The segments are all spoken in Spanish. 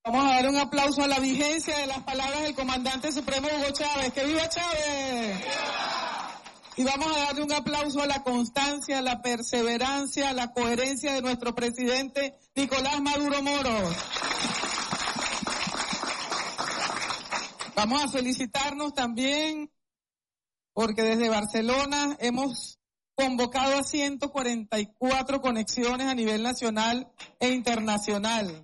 Vamos a dar un aplauso a la vigencia de las palabras del comandante supremo Hugo Chávez. ¡Que viva Chávez! Y vamos a darle un aplauso a la constancia, a la perseverancia, a la coherencia de nuestro presidente Nicolás Maduro Moros. Vamos a felicitarnos también porque desde Barcelona hemos convocado a 144 conexiones a nivel nacional e internacional.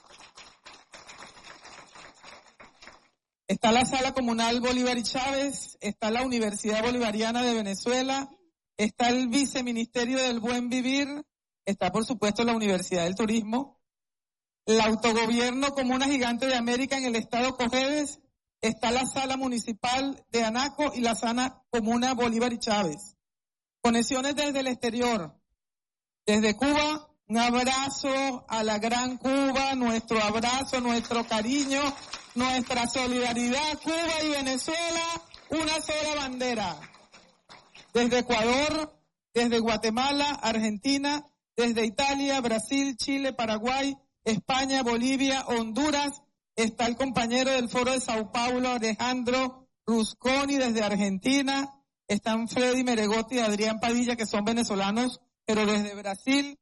Está la Sala Comunal Bolívar y Chávez, está la Universidad Bolivariana de Venezuela, está el Viceministerio del Buen Vivir, está por supuesto la Universidad del Turismo, el Autogobierno Comuna Gigante de América en el Estado Cojedes, está la Sala Municipal de Anaco y la Sala Comuna Bolívar y Chávez. Conexiones desde el exterior, desde Cuba, un abrazo a la gran Cuba, nuestro abrazo, nuestro cariño, nuestra solidaridad, Cuba y Venezuela, una sola bandera. Desde Ecuador, desde Guatemala, Argentina, desde Italia, Brasil, Chile, Paraguay, España, Bolivia, Honduras, está el compañero del Foro de Sao Paulo, Alejandro Rusconi, desde Argentina, están Freddy Meregotti y Adrián Padilla, que son venezolanos, pero desde Brasil.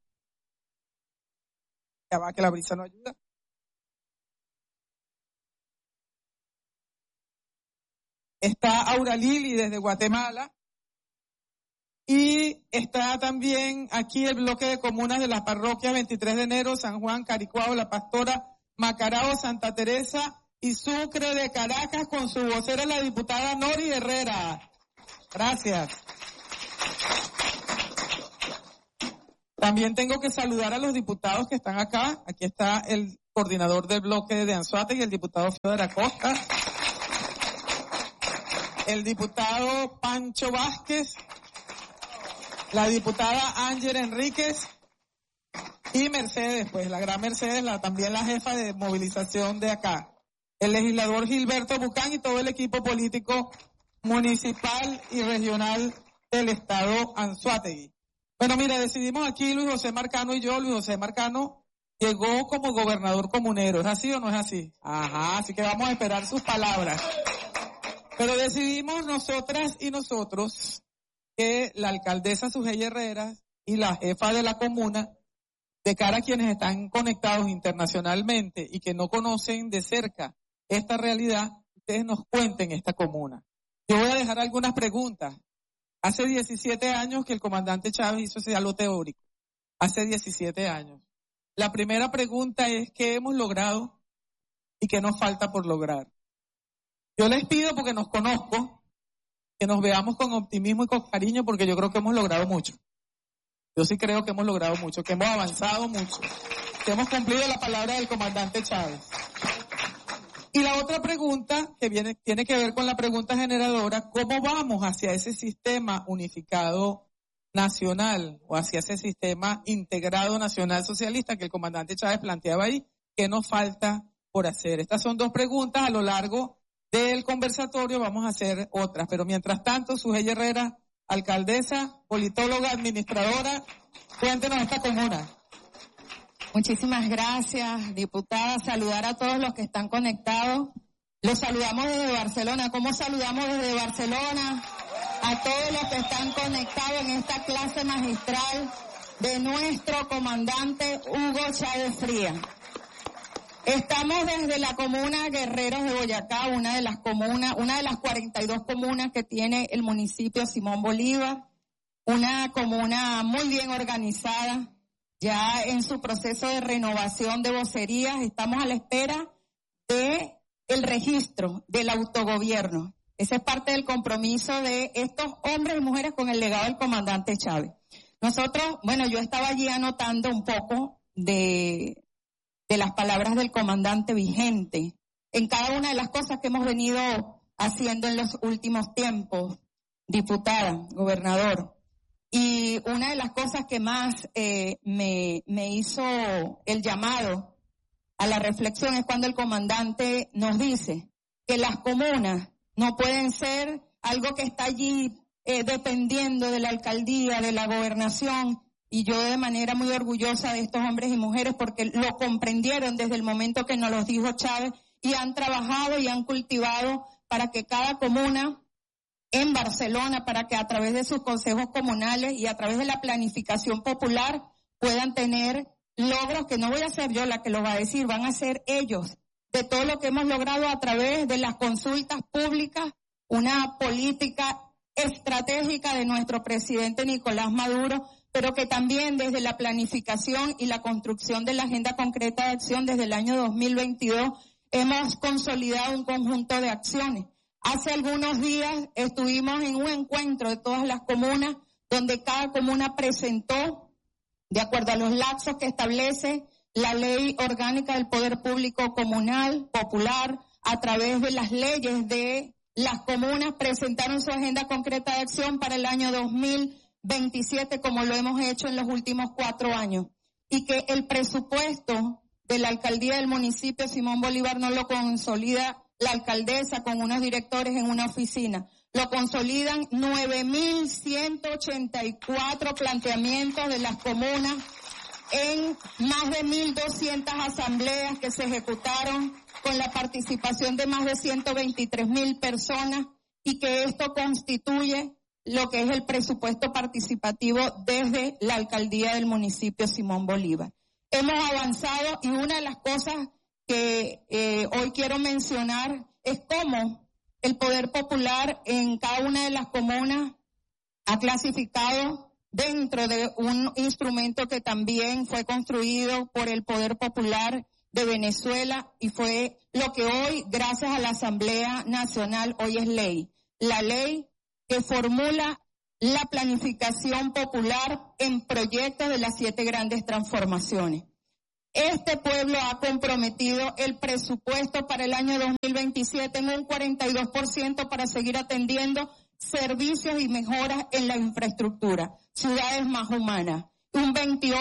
Ya va, que la brisa no ayuda. Está Aura Lili desde Guatemala. Y está también aquí el bloque de comunas de las parroquias 23 de enero, San Juan, Caricuao, La Pastora, Macarao, Santa Teresa y Sucre de Caracas, con su vocera la diputada Nori Herrera. Gracias. También tengo que saludar a los diputados que están acá. Aquí está el coordinador del bloque de Anzoátegui, el diputado Fiodor Acosta, el diputado Pancho Vázquez, la diputada Ángela Enríquez y Mercedes, pues la gran Mercedes, también la jefa de movilización de acá, el legislador Gilberto Bucán y todo el equipo político municipal y regional del estado Anzoátegui. Bueno, mira, decidimos aquí Luis José Marcano y yo. Luis José Marcano llegó como gobernador comunero, ¿es así o no es así? Ajá, así que vamos a esperar sus palabras. Pero decidimos nosotras y nosotros que la alcaldesa Sujei Herrera y la jefa de la comuna, de cara a quienes están conectados internacionalmente y que no conocen de cerca esta realidad, ustedes nos cuenten esta comuna. Yo voy a dejar algunas preguntas. Hace 17 años que el comandante Chávez hizo ese diálogo teórico. Hace 17 años. La primera pregunta es ¿qué hemos logrado y qué nos falta por lograr? Yo les pido, porque nos conozco, que nos veamos con optimismo y con cariño, porque yo creo que hemos logrado mucho. Yo sí creo que hemos logrado mucho, que hemos avanzado mucho, que hemos cumplido la palabra del comandante Chávez. Y la otra pregunta que tiene que ver con la pregunta generadora, ¿cómo vamos hacia ese sistema unificado nacional o hacia ese sistema integrado nacional socialista que el comandante Chávez planteaba ahí? ¿Qué nos falta por hacer? Estas son dos preguntas. A lo largo del conversatorio vamos a hacer otras, pero mientras tanto, Sujei Herrera, alcaldesa, politóloga, administradora, cuéntenos esta comuna. Muchísimas gracias, diputada. Saludar a todos los que están conectados. Los saludamos desde Barcelona. ¿Cómo saludamos desde Barcelona? A todos los que están conectados en esta clase magistral de nuestro comandante Hugo Chávez Frías. Estamos desde la comuna Guerreros de Boyacá, una de las 42 comunas que tiene el municipio Simón Bolívar, una comuna muy bien organizada, ya en su proceso de renovación de vocerías. Estamos a la espera de el registro del autogobierno. Ese es parte del compromiso de estos hombres y mujeres con el legado del comandante Chávez. Nosotros, yo estaba allí anotando un poco de las palabras del comandante vigente en cada una de las cosas que hemos venido haciendo en los últimos tiempos, diputada, gobernador. Y una de las cosas que más me hizo el llamado a la reflexión es cuando el comandante nos dice que las comunas no pueden ser algo que está allí dependiendo de la alcaldía, de la gobernación, y yo de manera muy orgullosa de estos hombres y mujeres porque lo comprendieron desde el momento que nos los dijo Chávez y han trabajado y han cultivado para que cada comuna en Barcelona, para que a través de sus consejos comunales y a través de la planificación popular puedan tener logros que no voy a ser yo la que lo va a decir, van a ser ellos, de todo lo que hemos logrado a través de las consultas públicas, una política estratégica de nuestro presidente Nicolás Maduro, pero que también desde la planificación y la construcción de la agenda concreta de acción desde el año 2022 hemos consolidado un conjunto de acciones. Hace algunos días estuvimos en un encuentro de todas las comunas donde cada comuna presentó, de acuerdo a los lapsos que establece la Ley Orgánica del Poder Público Comunal, Popular, a través de las leyes de las comunas, presentaron su agenda concreta de acción para el año 2027, como lo hemos hecho en los últimos 4 años. Y que el presupuesto de la alcaldía del municipio Simón Bolívar no lo consolida la alcaldesa con unos directores en una oficina. Lo consolidan 9.184 planteamientos de las comunas en más de 1.200 asambleas que se ejecutaron con la participación de más de 123.000 personas y que esto constituye lo que es el presupuesto participativo desde la alcaldía del municipio Simón Bolívar. Hemos avanzado y una de las cosas que hoy quiero mencionar es cómo el poder popular en cada una de las comunas ha clasificado dentro de un instrumento que también fue construido por el Poder Popular de Venezuela y fue lo que hoy, gracias a la Asamblea Nacional, hoy es ley. La ley que formula la planificación popular en proyectos de las 7 grandes transformaciones. Este pueblo ha comprometido el presupuesto para el año 2027 en un 42% para seguir atendiendo servicios y mejoras en la infraestructura, ciudades más humanas, un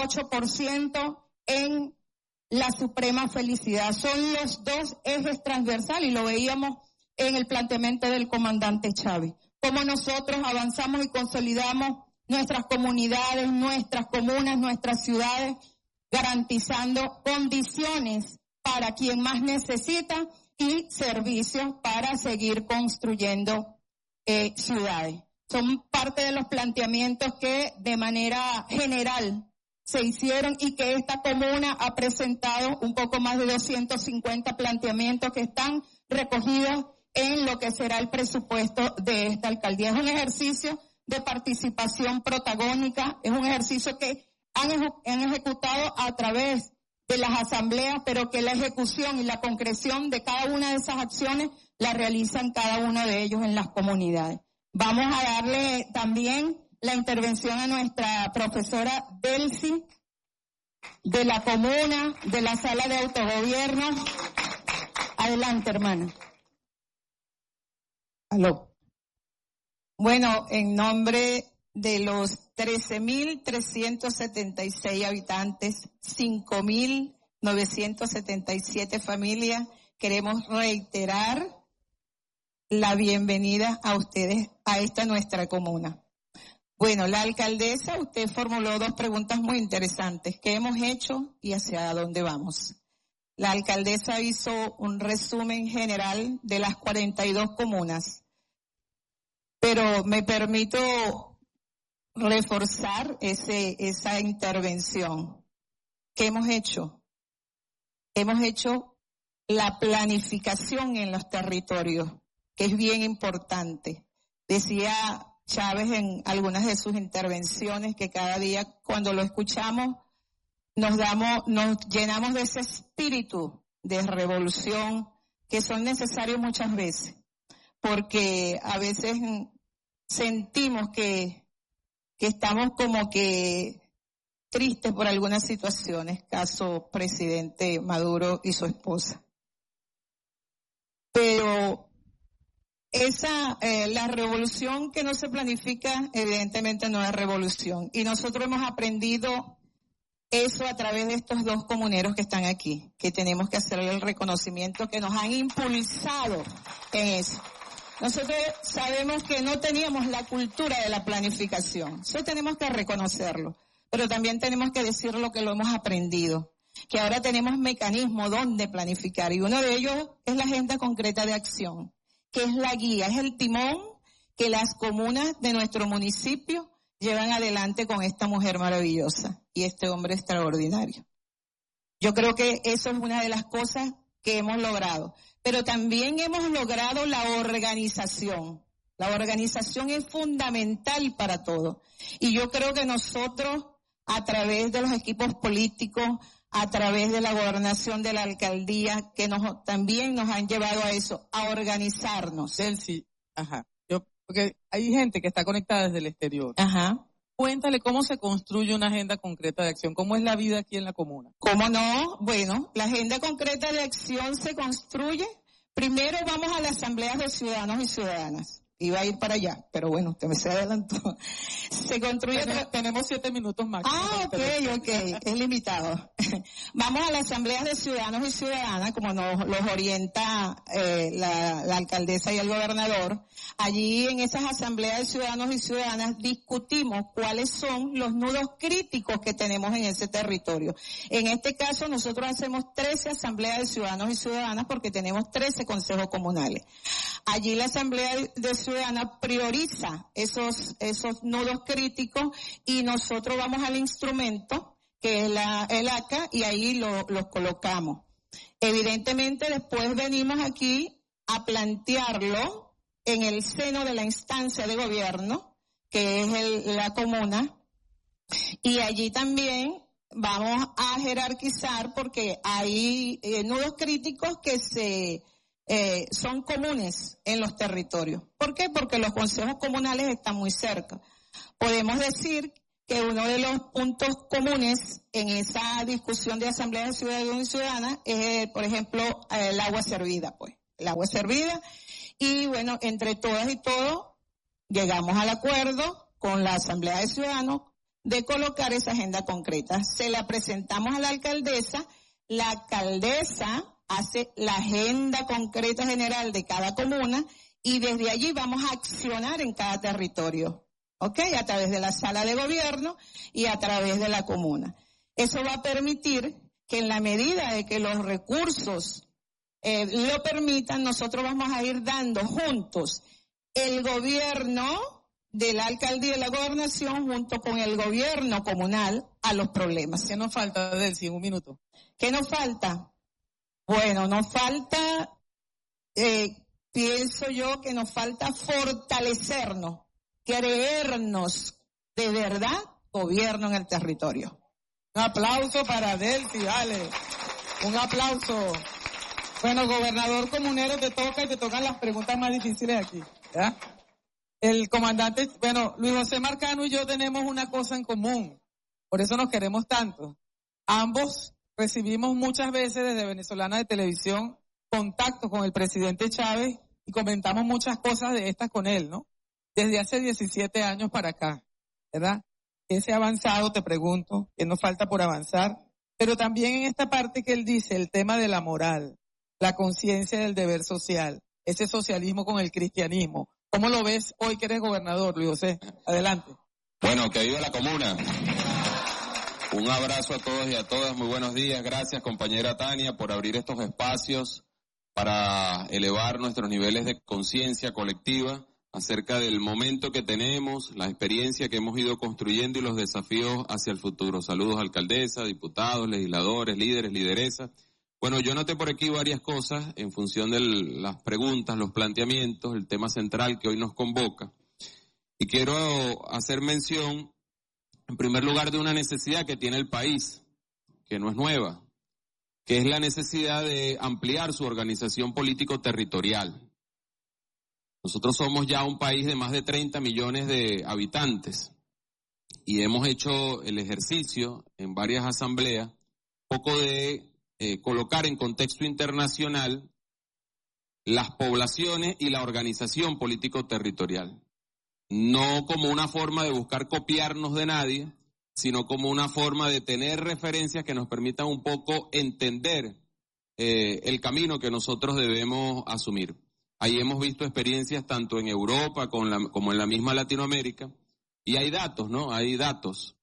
28% en la suprema felicidad. Son los 2 ejes transversales y lo veíamos en el planteamiento del comandante Chávez. Cómo nosotros avanzamos y consolidamos nuestras comunidades, nuestras comunas, nuestras ciudades, garantizando condiciones para quien más necesita y servicios para seguir construyendo ciudades. Son parte de los planteamientos que de manera general se hicieron y que esta comuna ha presentado un poco más de 250 planteamientos que están recogidos en lo que será el presupuesto de esta alcaldía. Es un ejercicio de participación protagónica, es un ejercicio que han ejecutado a través de las asambleas, pero que la ejecución y la concreción de cada una de esas acciones la realizan cada uno de ellos en las comunidades. Vamos a darle también la intervención a nuestra profesora Delcy de la comuna, de la sala de autogobierno. Adelante, hermana. Aló. Bueno, en nombre de los 13.376 habitantes, 5.977 familias, queremos reiterar la bienvenida a ustedes a esta nuestra comuna. Bueno, la alcaldesa, usted formuló 2 preguntas muy interesantes. ¿Qué hemos hecho y hacia dónde vamos? La alcaldesa hizo un resumen general de las 42 comunas, pero me permito reforzar esa intervención. ¿Qué hemos hecho? Hemos hecho la planificación en los territorios, que es bien importante. Decía Chávez en algunas de sus intervenciones que cada día cuando lo escuchamos nos llenamos de ese espíritu de revolución que son necesarios muchas veces, porque a veces sentimos que estamos como que tristes por algunas situaciones, caso presidente Maduro y su esposa. Pero la revolución que no se planifica, evidentemente no es revolución. Y nosotros hemos aprendido eso a través de estos 2 comuneros que están aquí, que tenemos que hacerle el reconocimiento que nos han impulsado en eso. Nosotros sabemos que no teníamos la cultura de la planificación, eso tenemos que reconocerlo, pero también tenemos que decir lo que lo hemos aprendido, que ahora tenemos mecanismos donde planificar, y uno de ellos es la agenda concreta de acción, que es la guía, es el timón que las comunas de nuestro municipio llevan adelante con esta mujer maravillosa y este hombre extraordinario. Yo creo que eso es una de las cosas que hemos logrado, pero también hemos logrado la organización. La organización es fundamental para todo. Y yo creo que nosotros, a través de los equipos políticos, a través de la gobernación de la alcaldía, que también nos han llevado a eso, a organizarnos. Delcy, porque hay gente que está conectada desde el exterior. Ajá. Cuéntale cómo se construye una agenda concreta de acción, cómo es la vida aquí en la comuna. ¿Cómo no? Bueno, la agenda concreta de acción se construye. Primero vamos a la asamblea de ciudadanos y ciudadanas. Iba a ir para allá, pero bueno, usted me se adelantó. Se construye... Tenemos 7 minutos máximo. Ok, es limitado. Vamos a las asambleas de ciudadanos y ciudadanas, como nos los orienta la alcaldesa y el gobernador. Allí en esas asambleas de ciudadanos y ciudadanas discutimos cuáles son los nudos críticos que tenemos en ese territorio. En este caso nosotros hacemos 13 asambleas de ciudadanos y ciudadanas porque tenemos 13 consejos comunales. Allí la asamblea de ciudadana prioriza esos nudos críticos y nosotros vamos al instrumento que es el ACA y ahí los colocamos. Evidentemente después venimos aquí a plantearlo en el seno de la instancia de gobierno que es la comuna y allí también vamos a jerarquizar porque hay nudos críticos que son comunes en los territorios. ¿Por qué? Porque los consejos comunales están muy cerca. Podemos decir que uno de los puntos comunes en esa discusión de asamblea de ciudadanos y ciudadanas es, por ejemplo, el agua servida, pues. El agua servida. Y bueno, entre todas y todos llegamos al acuerdo con la asamblea de ciudadanos de colocar esa agenda concreta. Se la presentamos a la alcaldesa hace la agenda concreta general de cada comuna y desde allí vamos a accionar en cada territorio, ¿ok? A través de la sala de gobierno y a través de la comuna. Eso va a permitir que en la medida de que los recursos lo permitan, nosotros vamos a ir dando juntos el gobierno de la alcaldía y la gobernación junto con el gobierno comunal a los problemas. ¿Qué nos falta, Delcy, en un minuto? ¿Qué nos falta? Bueno, nos falta, pienso yo que nos falta fortalecernos, creernos de verdad gobierno en el territorio. Un aplauso para Delcy, dale. Un aplauso. Bueno, gobernador comunero, te tocan las preguntas más difíciles aquí, ¿ya? El comandante, Luis José Marcano y yo tenemos una cosa en común, por eso nos queremos tanto. Ambos recibimos muchas veces desde Venezolana de Televisión contacto con el presidente Chávez y comentamos muchas cosas de estas con él, ¿no? Desde hace 17 años para acá, ¿verdad? ¿Qué se ha avanzado? Te pregunto, ¿qué nos falta por avanzar? Pero también en esta parte que él dice, el tema de la moral, la conciencia del deber social, ese socialismo con el cristianismo. ¿Cómo lo ves hoy que eres gobernador, Luis José? Adelante. Bueno, que viva la comuna. Un abrazo a todos y a todas, muy buenos días. Gracias, compañera Tania, por abrir estos espacios para elevar nuestros niveles de conciencia colectiva acerca del momento que tenemos, la experiencia que hemos ido construyendo y los desafíos hacia el futuro. Saludos, alcaldesa, diputados, legisladores, líderes, lideresas. Bueno, yo noté por aquí varias cosas en función de las preguntas, los planteamientos, el tema central que hoy nos convoca. Y quiero hacer mención, en primer lugar, de una necesidad que tiene el país, que no es nueva, que es la necesidad de ampliar su organización político-territorial. Nosotros somos ya un país de más de 30 millones de habitantes y hemos hecho el ejercicio en varias asambleas, un poco de colocar en contexto internacional las poblaciones y la organización político-territorial. No como una forma de buscar copiarnos de nadie, sino como una forma de tener referencias que nos permitan un poco entender el camino que nosotros debemos asumir. Ahí hemos visto experiencias tanto en Europa como en la misma Latinoamérica, y hay datos, ¿no? Hay datos.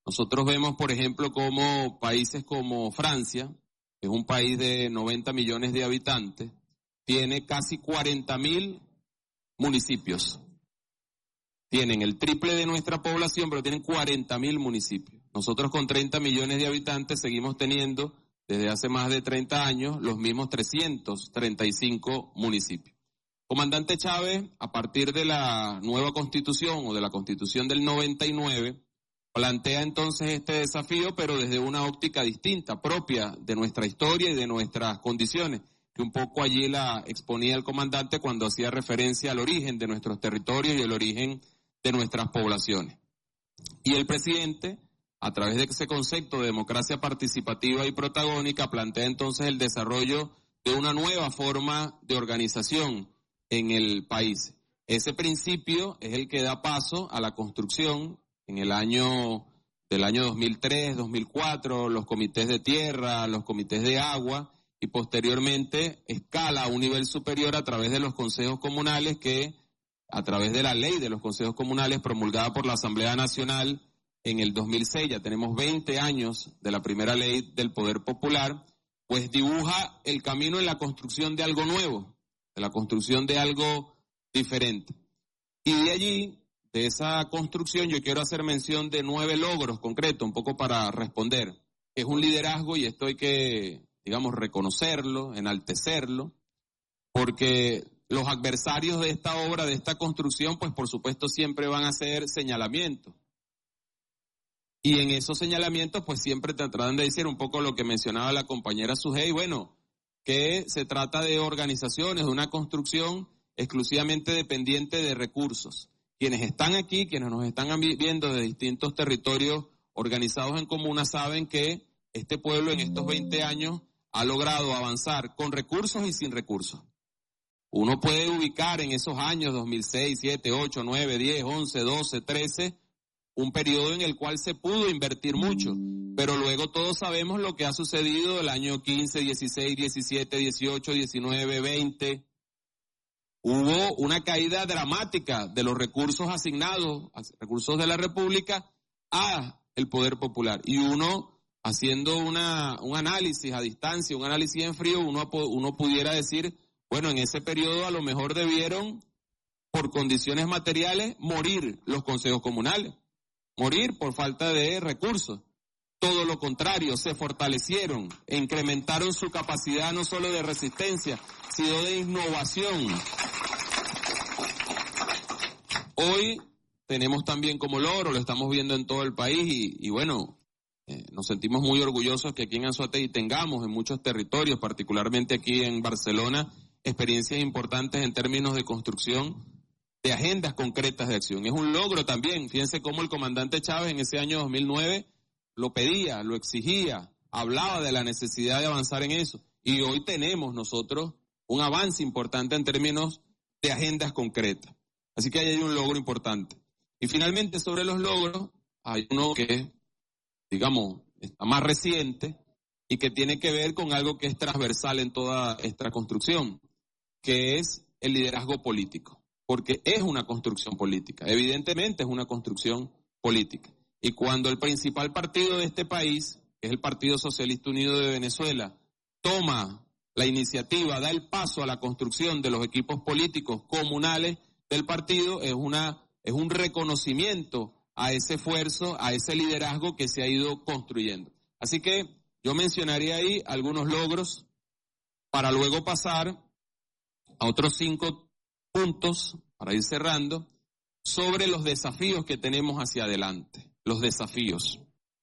Nosotros vemos, por ejemplo, como países como Francia, que es un país de 90 millones de habitantes, tiene casi 40.000 municipios. Tienen el triple de nuestra población, pero tienen 40.000 municipios. Nosotros con 30 millones de habitantes seguimos teniendo, desde hace más de 30 años, los mismos 335 municipios. Comandante Chávez, a partir de la nueva Constitución o de la Constitución del 99, plantea entonces este desafío, pero desde una óptica distinta, propia de nuestra historia y de nuestras condiciones, que un poco allí la exponía el comandante cuando hacía referencia al origen de nuestros territorios y el origen de nuestras poblaciones. Y el presidente, a través de ese concepto de democracia participativa y protagónica, plantea entonces el desarrollo de una nueva forma de organización en el país. Ese principio es el que da paso a la construcción en el año 2003, 2004, los comités de tierra, los comités de agua, y posteriormente escala a un nivel superior a través de los consejos comunales que, a través de la ley de los consejos comunales promulgada por la Asamblea Nacional en el 2006, ya tenemos 20 años de la primera ley del Poder Popular, pues dibuja el camino en la construcción de algo nuevo, de la construcción de algo diferente. Y de allí, de esa construcción, yo quiero hacer mención de 9 logros concretos, un poco para responder. Es un liderazgo y esto hay que, digamos, reconocerlo, enaltecerlo, porque los adversarios de esta obra, de esta construcción, pues por supuesto siempre van a hacer señalamientos. Y en esos señalamientos, pues siempre tratarán de decir un poco lo que mencionaba la compañera Sujei, bueno, que se trata de organizaciones, de una construcción exclusivamente dependiente de recursos. Quienes están aquí, quienes nos están viendo de distintos territorios organizados en comunas, saben que este pueblo en estos 20 años ha logrado avanzar con recursos y sin recursos. Uno puede ubicar en esos años 2006, 7, 8, 9, 10, 11, 12, 13, un periodo en el cual se pudo invertir mucho, pero luego todos sabemos lo que ha sucedido el año 15, 16, 17, 18, 19, 20. Hubo una caída dramática de los recursos asignados, recursos de la República, a el Poder Popular. Y uno, haciendo un análisis a distancia, un análisis en frío, uno pudiera decir, bueno, en ese periodo a lo mejor debieron, por condiciones materiales, morir los consejos comunales, morir por falta de recursos. Todo lo contrario, se fortalecieron e incrementaron su capacidad no solo de resistencia, sino de innovación. Hoy tenemos también como logro, lo estamos viendo en todo el país y bueno, nos sentimos muy orgullosos que aquí en Anzoátegui tengamos en muchos territorios, particularmente aquí en Barcelona, experiencias importantes en términos de construcción de agendas concretas de acción. Es un logro también, fíjense cómo el comandante Chávez en ese año 2009 lo pedía, lo exigía, hablaba de la necesidad de avanzar en eso. Y hoy tenemos nosotros un avance importante en términos de agendas concretas. Así que ahí hay un logro importante. Y finalmente sobre los logros, hay uno que, digamos, está más reciente y que tiene que ver con algo que es transversal en toda esta construcción, que es el liderazgo político. Porque es una construcción política, evidentemente es una construcción política. Y cuando el principal partido de este país, que es el Partido Socialista Unido de Venezuela, toma la iniciativa, da el paso a la construcción de los equipos políticos comunales del partido, es un reconocimiento a ese esfuerzo, a ese liderazgo que se ha ido construyendo. Así que yo mencionaría ahí algunos logros para luego pasar a otros 5 puntos, para ir cerrando, sobre los desafíos que tenemos hacia adelante. Los desafíos.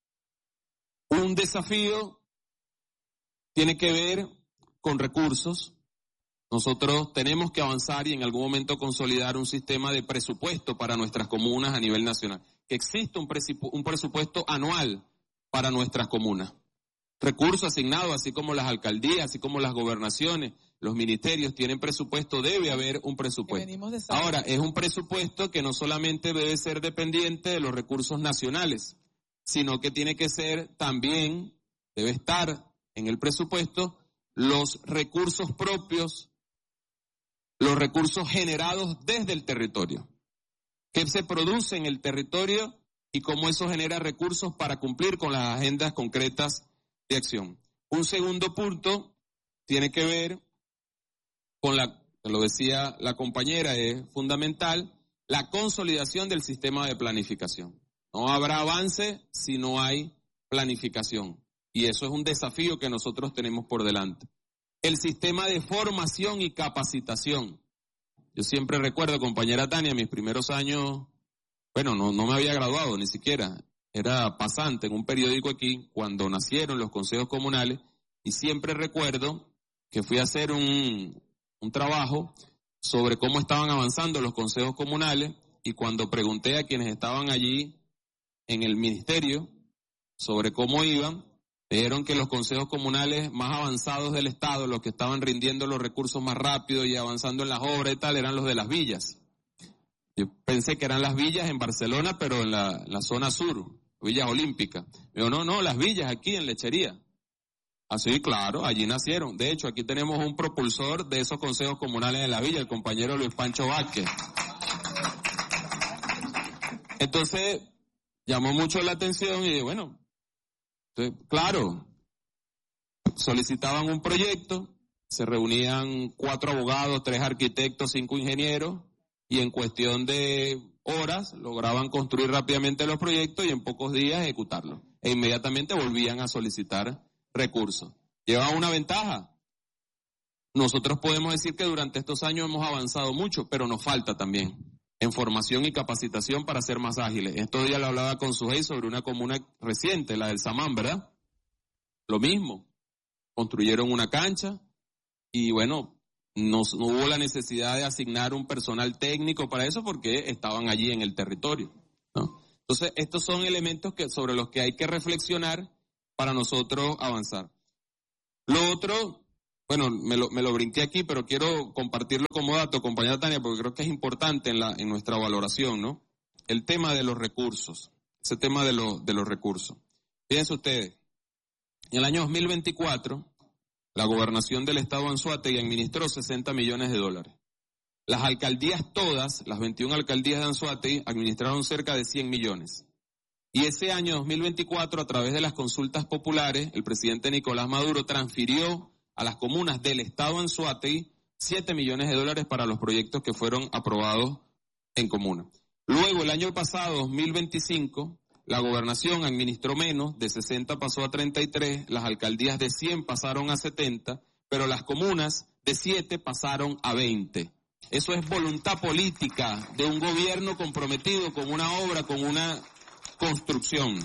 Un desafío tiene que ver con recursos. Nosotros tenemos que avanzar y en algún momento consolidar un sistema de presupuesto para nuestras comunas a nivel nacional. Que exista un presupuesto anual para nuestras comunas. Recursos asignados, así como las alcaldías, así como las gobernaciones, los ministerios tienen presupuesto, debe haber un presupuesto. Ahora, es un presupuesto que no solamente debe ser dependiente de los recursos nacionales, sino que tiene que ser también, debe estar en el presupuesto, los recursos propios, los recursos generados desde el territorio, que se produce en el territorio y cómo eso genera recursos para cumplir con las agendas concretas de acción. Un segundo punto tiene que ver con lo decía la compañera, es fundamental, la consolidación del sistema de planificación. No habrá avance si no hay planificación. Y eso es un desafío que nosotros tenemos por delante. El sistema de formación y capacitación. Yo siempre recuerdo, compañera Tania, mis primeros años, no me había graduado ni siquiera. Era pasante en un periódico aquí cuando nacieron los consejos comunales y siempre recuerdo que fui a hacer un trabajo sobre cómo estaban avanzando los consejos comunales y cuando pregunté a quienes estaban allí en el ministerio sobre cómo iban, dijeron que los consejos comunales más avanzados del Estado, los que estaban rindiendo los recursos más rápido y avanzando en las obras y tal, eran los de las villas. Yo pensé que eran las villas en Barcelona, pero en la zona sur, villas olímpicas. Digo, no, las villas aquí en Lechería. Así, claro, allí nacieron. De hecho, aquí tenemos un propulsor de esos consejos comunales de la villa, el compañero Luis Pancho Vázquez. Entonces, llamó mucho la atención y claro, solicitaban un proyecto, se reunían 4 abogados, 3 arquitectos, 5 ingenieros, y en cuestión de horas lograban construir rápidamente los proyectos y en pocos días ejecutarlos. E inmediatamente volvían a solicitar recursos. Lleva una ventaja. Nosotros podemos decir que durante estos años hemos avanzado mucho, pero nos falta también en formación y capacitación para ser más ágiles. Estos días le hablaba con Sujei sobre una comuna reciente, la del Samán, ¿verdad? Lo mismo. Construyeron una cancha y no hubo la necesidad de asignar un personal técnico para eso porque estaban allí en el territorio, ¿no? Entonces, estos son elementos sobre los que hay que reflexionar para nosotros avanzar. Lo otro, me lo brinqué aquí, pero quiero compartirlo como dato, compañera Tania, porque creo que es importante en nuestra valoración, ¿no? El tema de los recursos, ese tema de los recursos. Fíjense ustedes, en el año 2024, la gobernación del estado de Anzoátegui administró 60 millones de dólares. Las alcaldías todas, las 21 alcaldías de Anzoátegui, administraron cerca de 100 millones. Y ese año 2024, a través de las consultas populares, el presidente Nicolás Maduro transfirió a las comunas del estado de Anzoátegui 7 millones de dólares para los proyectos que fueron aprobados en comuna. Luego, el año pasado, 2025, la gobernación administró menos, de 60 pasó a 33, las alcaldías de 100 pasaron a 70, pero las comunas de 7 pasaron a 20. Eso es voluntad política de un gobierno comprometido con una obra, con una construcción.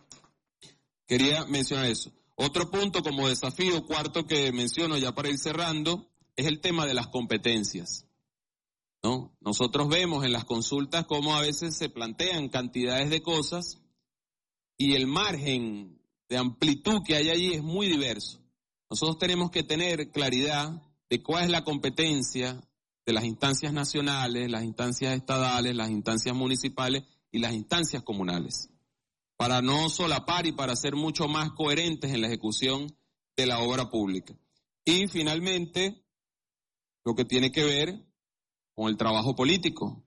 Quería mencionar eso. Otro punto como desafío, cuarto que menciono ya para ir cerrando, es el tema de las competencias, ¿no? Nosotros vemos en las consultas cómo a veces se plantean cantidades de cosas y el margen de amplitud que hay allí es muy diverso. Nosotros tenemos que tener claridad de cuál es la competencia de las instancias nacionales, las instancias estadales, las instancias municipales y las instancias comunales, para no solapar y para ser mucho más coherentes en la ejecución de la obra pública. Y finalmente, lo que tiene que ver con el trabajo político.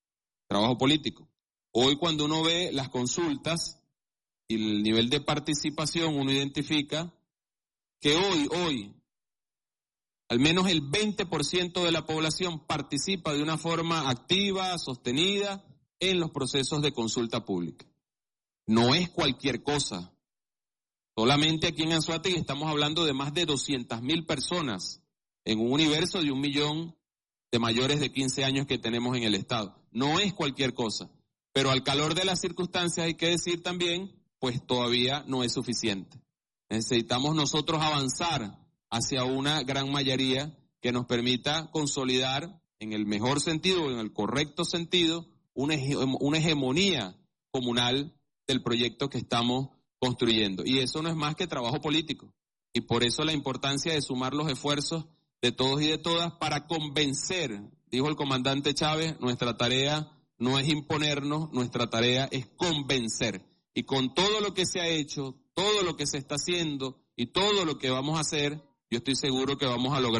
Hoy cuando uno ve las consultas y el nivel de participación, uno identifica que hoy, al menos el 20% de la población participa de una forma activa, sostenida, en los procesos de consulta pública. No es cualquier cosa. Solamente aquí en Anzoátegui estamos hablando de más de 200.000 personas en un universo de 1 millón de mayores de 15 años que tenemos en el estado. No es cualquier cosa, pero al calor de las circunstancias hay que decir también, pues todavía no es suficiente. Necesitamos nosotros avanzar hacia una gran mayoría que nos permita consolidar en el mejor sentido, en el correcto sentido, una hegemonía comunal del proyecto que estamos construyendo. Y eso no es más que trabajo político. Y por eso la importancia de sumar los esfuerzos de todos y de todas para convencer, dijo el comandante Chávez, nuestra tarea no es imponernos, nuestra tarea es convencer. Y con todo lo que se ha hecho, todo lo que se está haciendo y todo lo que vamos a hacer, yo estoy seguro que vamos a lograr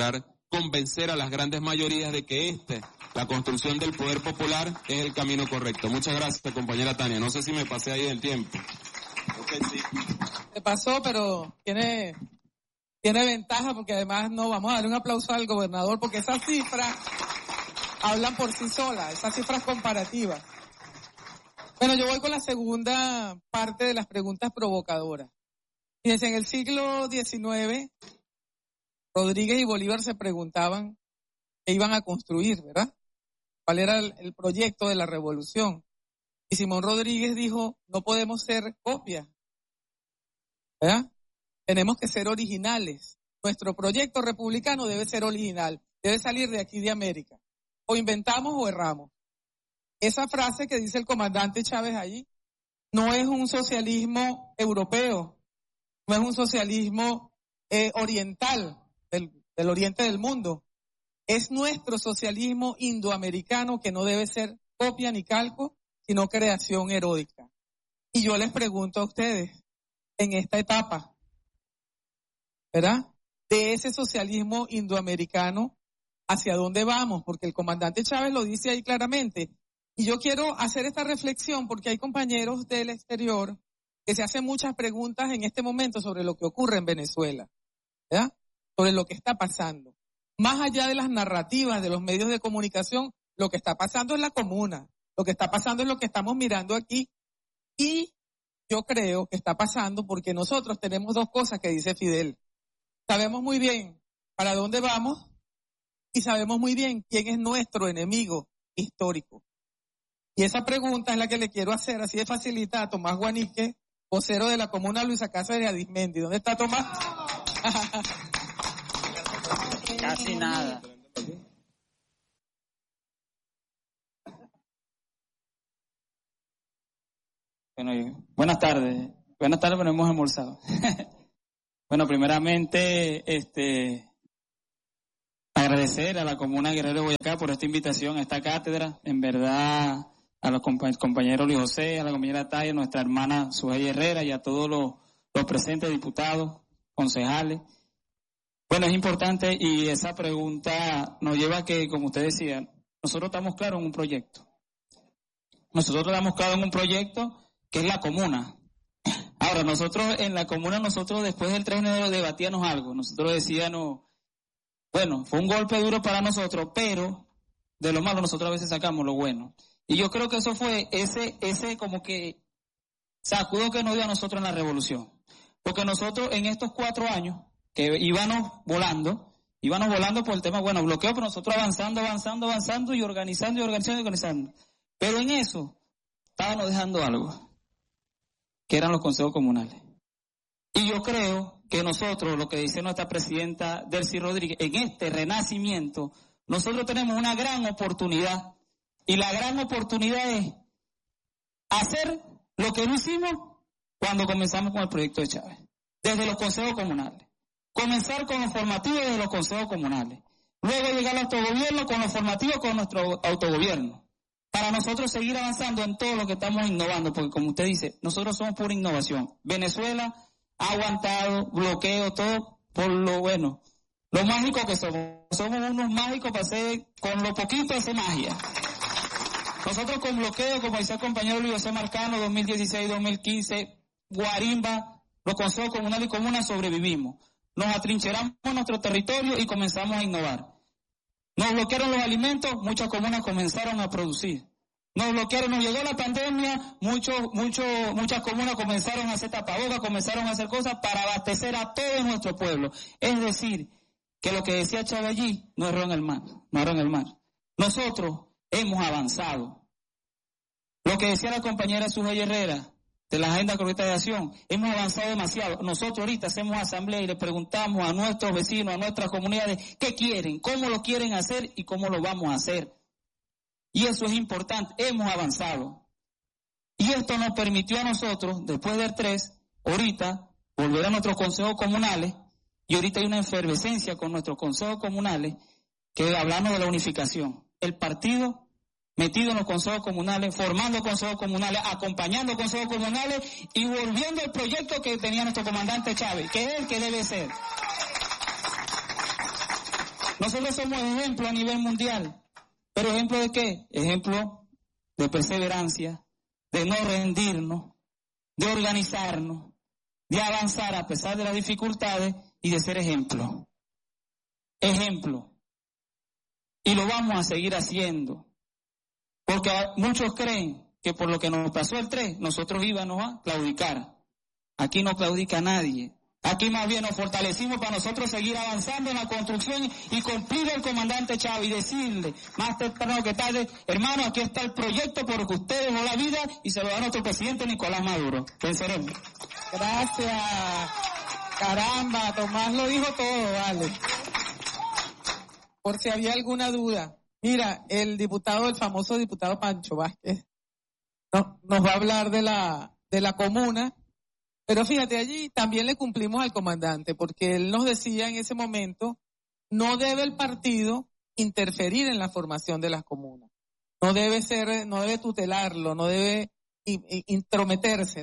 convencer a las grandes mayorías de que la construcción del poder popular es el camino correcto. Muchas gracias, compañera Tania. No sé si me pasé ahí del tiempo. Okay, sí. Se pasó, pero tiene ventaja porque además no vamos a dar un aplauso al gobernador porque esas cifras hablan por sí solas, esas cifras comparativas. Bueno, yo voy con la segunda parte de las preguntas provocadoras. Fíjense, en el siglo XIX, Rodríguez y Bolívar se preguntaban qué iban a construir, ¿verdad? ¿Cuál era el proyecto de la revolución? Y Simón Rodríguez dijo, no podemos ser copias, ¿verdad? Tenemos que ser originales. Nuestro proyecto republicano debe ser original, debe salir de aquí de América. O inventamos o erramos. Esa frase que dice el comandante Chávez allí no es un socialismo europeo, no es un socialismo oriental del oriente del mundo. Es nuestro socialismo indoamericano que no debe ser copia ni calco, sino creación heroica. Y yo les pregunto a ustedes, en esta etapa, ¿verdad? De ese socialismo indoamericano, ¿hacia dónde vamos? Porque el comandante Chávez lo dice ahí claramente. Y yo quiero hacer esta reflexión porque hay compañeros del exterior que se hacen muchas preguntas en este momento sobre lo que ocurre en Venezuela, ¿verdad? Sobre lo que está pasando. Más allá de las narrativas de los medios de comunicación, lo que está pasando es la comuna, lo que está pasando es lo que estamos mirando aquí. Y yo creo que está pasando porque nosotros tenemos dos cosas que dice Fidel. Sabemos muy bien para dónde vamos y sabemos muy bien quién es nuestro enemigo histórico. Y esa pregunta es la que le quiero hacer, así de facilita, a Tomás Guanique, vocero de la comuna Luisa Cáceres de Arismendi. ¿Dónde está Tomás? Casi nada. Bueno, buenas tardes. Buenas tardes, pero hemos almorzado. Bueno, primeramente, agradecer a la comuna Guerrero de Boyacá por esta invitación a esta cátedra. En verdad, a los compañeros Luis José, a la compañera Taya, nuestra hermana Sujei Herrera y a todos los presentes, diputados, concejales. Bueno, es importante y esa pregunta nos lleva a que, como usted decía, nosotros estamos claros en un proyecto. Nosotros estamos claros en un proyecto que es la comuna. Ahora, nosotros en la comuna, después del 3 de enero debatíamos algo. Nosotros decíamos, bueno, fue un golpe duro para nosotros, pero de lo malo nosotros a veces sacamos lo bueno. Y yo creo que eso fue ese como que sacudo que nos dio a nosotros en la revolución. Porque nosotros en estos 4 años que íbamos volando por el tema, bueno, bloqueo, pero nosotros avanzando y organizando. Pero en eso estábamos dejando algo, que eran los consejos comunales. Y yo creo que nosotros, lo que dice nuestra presidenta Delcy Rodríguez, en este renacimiento, nosotros tenemos una gran oportunidad. Y la gran oportunidad es hacer lo que no hicimos cuando comenzamos con el proyecto de Chávez, desde los consejos comunales. Comenzar con los formativos de los consejos comunales. Luego llegar al autogobierno con los formativos con nuestro autogobierno. Para nosotros seguir avanzando en todo lo que estamos innovando, porque como usted dice, nosotros somos pura innovación. Venezuela ha aguantado, bloqueo, todo por lo bueno. Lo mágico que somos. Somos unos mágicos para hacer, con lo poquito hacer magia. Nosotros con bloqueo, como decía el compañero Luis José Marcano, 2016, 2015, Guarimba, los consejos comunales y comunas sobrevivimos. Nos atrincheramos en nuestro territorio y comenzamos a innovar. Nos bloquearon los alimentos, muchas comunas comenzaron a producir. Nos bloquearon, nos llegó la pandemia, muchas comunas comenzaron a hacer tapabocas, comenzaron a hacer cosas para abastecer a todo nuestro pueblo. Es decir, que lo que decía Chávez allí no erró en el mar. Nosotros hemos avanzado. Lo que decía la compañera Sujei Herrera, de la Agenda Correcta de Acción, hemos avanzado demasiado. Nosotros ahorita hacemos asamblea y le preguntamos a nuestros vecinos, a nuestras comunidades, qué quieren, cómo lo quieren hacer y cómo lo vamos a hacer. Y eso es importante, hemos avanzado. Y esto nos permitió a nosotros, después del 3, ahorita, volver a nuestros consejos comunales, y ahorita hay una efervescencia con nuestros consejos comunales, que hablamos de la unificación. El partido metido en los consejos comunales, formando consejos comunales, acompañando consejos comunales y volviendo al proyecto que tenía nuestro comandante Chávez, que es el que debe ser. Nosotros somos ejemplo a nivel mundial. ¿Pero ejemplo de qué? Ejemplo de perseverancia, de no rendirnos, de organizarnos, de avanzar a pesar de las dificultades y de ser ejemplo. Ejemplo. Y lo vamos a seguir haciendo. Porque muchos creen que por lo que nos pasó el 3, nosotros íbamos a claudicar. Aquí no claudica nadie. Aquí más bien nos fortalecimos para nosotros seguir avanzando en la construcción y cumplir el comandante Chávez y decirle, más temprano que tarde, hermano, aquí está el proyecto por el que usted dejó la vida y se lo da a nuestro presidente Nicolás Maduro. Venceremos. Gracias. Caramba, Tomás lo dijo todo, vale. Por si había alguna duda. Mira, el famoso diputado Pancho Vázquez, nos va a hablar de la comuna. Pero fíjate, allí también le cumplimos al comandante, porque él nos decía en ese momento, no debe el partido interferir en la formación de las comunas. No debe tutelarlo, no debe entrometerse.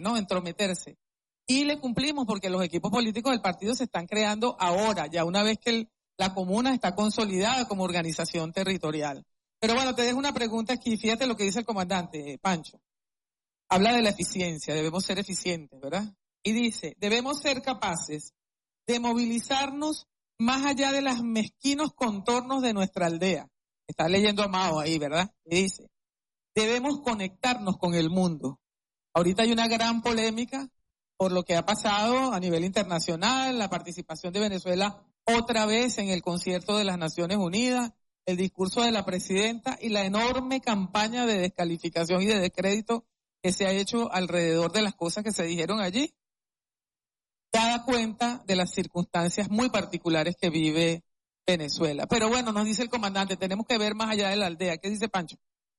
Y le cumplimos porque los equipos políticos del partido se están creando ahora, ya una vez que la comuna está consolidada como organización territorial. Pero bueno, te dejo una pregunta aquí, fíjate lo que dice el comandante, Pancho. Habla de la eficiencia, debemos ser eficientes, ¿verdad? Y dice, debemos ser capaces de movilizarnos más allá de los mezquinos contornos de nuestra aldea. Está leyendo Amado ahí, ¿verdad? Y dice, debemos conectarnos con el mundo. Ahorita hay una gran polémica por lo que ha pasado a nivel internacional, la participación de Venezuela otra vez en el concierto de las Naciones Unidas, el discurso de la presidenta y la enorme campaña de descalificación y de descrédito que se ha hecho alrededor de las cosas que se dijeron allí. Da cuenta de las circunstancias muy particulares que vive Venezuela. Pero bueno, nos dice el comandante, tenemos que ver más allá de la aldea. ¿Qué dice Pancho?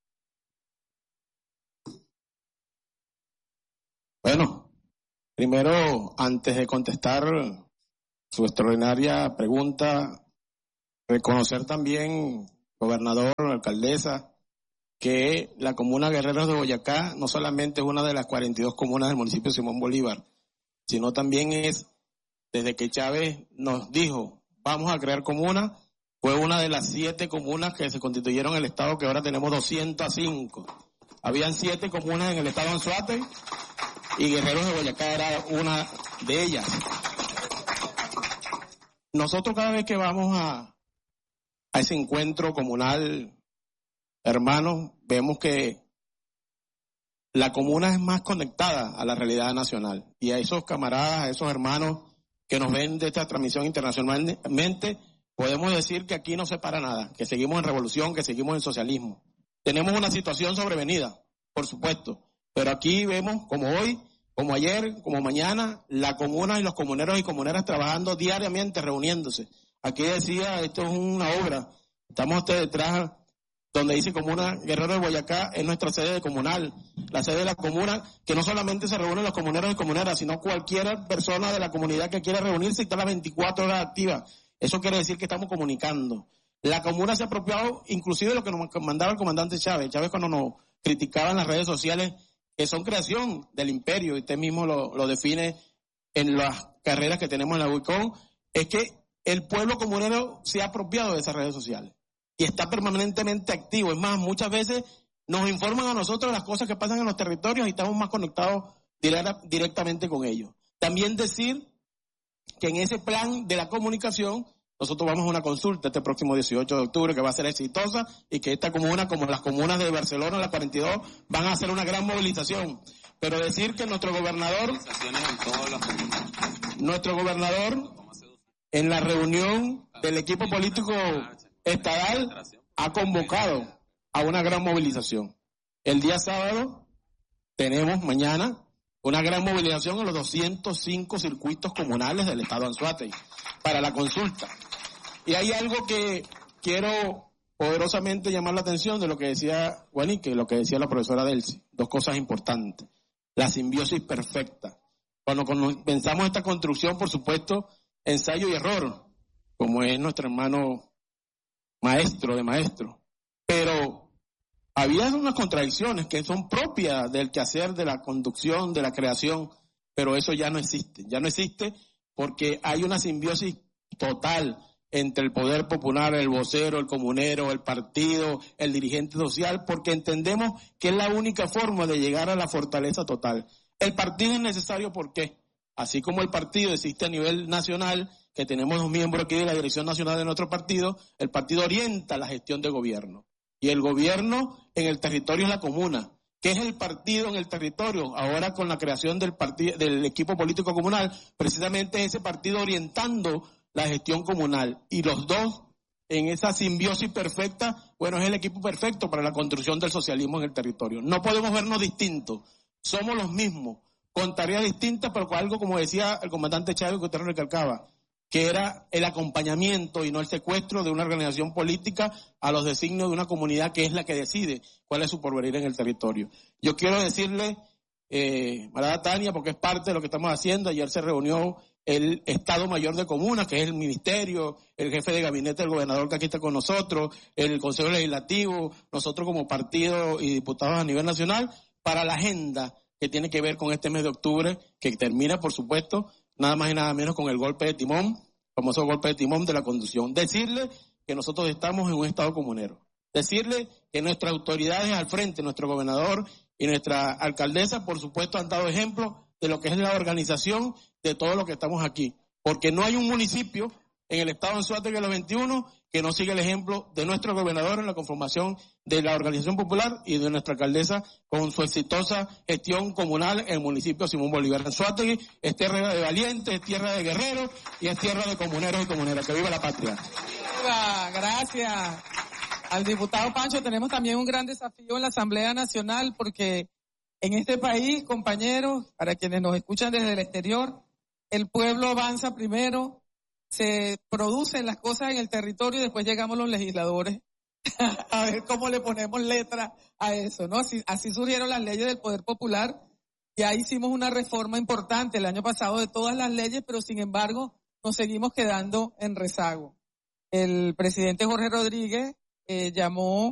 Bueno, primero, antes de contestar su extraordinaria pregunta, reconocer también, gobernador, alcaldesa, que la comuna Guerreros de Boyacá no solamente es una de las 42 comunas del municipio de Simón Bolívar, sino también es, desde que Chávez nos dijo, vamos a crear comuna, fue una de las 7 comunas que se constituyeron en el estado, que ahora tenemos 205. Habían 7 comunas en el estado de Anzoátegui y Guerreros de Boyacá era una de ellas. Nosotros cada vez que vamos a ese encuentro comunal, hermanos, vemos que la comuna es más conectada a la realidad nacional. Y a esos camaradas, a esos hermanos que nos ven de esta transmisión internacionalmente, podemos decir que aquí no se para nada, que seguimos en revolución, que seguimos en socialismo. Tenemos una situación sobrevenida, por supuesto, pero aquí vemos, como hoy, como ayer, como mañana, la comuna y los comuneros y comuneras trabajando diariamente, reuniéndose. Aquí decía, esto es una obra, estamos ustedes detrás, donde dice Comuna Guerrero de Boyacá, es nuestra sede comunal, la sede de la comuna, que no solamente se reúnen los comuneros y comuneras, sino cualquier persona de la comunidad que quiera reunirse y está las 24 horas activa. Eso quiere decir que estamos comunicando. La comuna se ha apropiado inclusive de lo que nos mandaba el comandante Chávez. Chávez cuando nos criticaba en las redes sociales, que son creación del imperio, y usted mismo lo define en las carreras que tenemos en la UICON, es que el pueblo comunero se ha apropiado de esas redes sociales. Y está permanentemente activo. Es más, muchas veces nos informan a nosotros las cosas que pasan en los territorios y estamos más conectados directamente con ellos. También decir que en ese plan de la comunicación, nosotros vamos a una consulta este próximo 18 de octubre que va a ser exitosa y que esta comuna, como las comunas de Barcelona, las 42, van a hacer una gran movilización. Pero decir que nuestro gobernador en la reunión del equipo político estadal ha convocado a una gran movilización. El día sábado tenemos mañana una gran movilización en los 205 circuitos comunales del estado de Anzoátegui para la consulta. Y hay algo que quiero poderosamente llamar la atención de lo que decía Juanique y lo que decía la profesora Delcy. 2 cosas importantes. La simbiosis perfecta. Cuando pensamos esta construcción, por supuesto, ensayo y error, como es nuestro hermano maestro de maestro, pero había unas contradicciones que son propias del quehacer, de la conducción, de la creación, pero eso ya no existe porque hay una simbiosis total entre el poder popular, el vocero, el comunero, el partido, el dirigente social, porque entendemos que es la única forma de llegar a la fortaleza total. El partido es necesario porque, así como el partido existe a nivel nacional, que tenemos 2 miembros aquí de la dirección nacional de nuestro partido, el partido orienta la gestión de gobierno. Y el gobierno en el territorio es la comuna. ¿Qué es el partido en el territorio? Ahora con la creación del equipo político comunal, precisamente ese partido orientando la gestión comunal. Y los dos, en esa simbiosis perfecta, bueno, es el equipo perfecto para la construcción del socialismo en el territorio. No podemos vernos distintos, somos los mismos, con tareas distintas, pero con algo, como decía el comandante Chávez, que usted lo recalcaba, que era el acompañamiento y no el secuestro de una organización política a los designios de una comunidad que es la que decide cuál es su porvenir en el territorio. Yo quiero decirle, María Tania, porque es parte de lo que estamos haciendo, ayer se reunió el Estado Mayor de Comunas, que es el ministerio, el jefe de gabinete del gobernador que aquí está con nosotros, el Consejo Legislativo, nosotros como partido y diputados a nivel nacional, para la agenda que tiene que ver con este mes de octubre, que termina, por supuesto, nada más y nada menos con el golpe de timón, famoso golpe de timón de la conducción. Decirle que nosotros estamos en un estado comunero. Decirle que nuestras autoridades al frente, nuestro gobernador y nuestra alcaldesa, por supuesto, han dado ejemplo de lo que es la organización de todo lo que estamos aquí. Porque no hay un municipio en el estado de Anzoátegui de los 21 que no siga el ejemplo de nuestro gobernador en la conformación de la organización popular y de nuestra alcaldesa con su exitosa gestión comunal en el municipio Simón Bolívar. Anzoátegui es tierra de valientes, es tierra de guerreros y es tierra de comuneros y comuneras. ¡Que viva la patria! ¡Viva! Gracias al diputado Pancho. Tenemos también un gran desafío en la Asamblea Nacional porque en este país, compañeros, para quienes nos escuchan desde el exterior, el pueblo avanza primero, se producen las cosas en el territorio y después llegamos los legisladores a ver cómo le ponemos letra a eso, ¿no? Así surgieron las leyes del poder popular. Ya hicimos una reforma importante el año pasado de todas las leyes, pero sin embargo nos seguimos quedando en rezago. El presidente Jorge Rodríguez llamó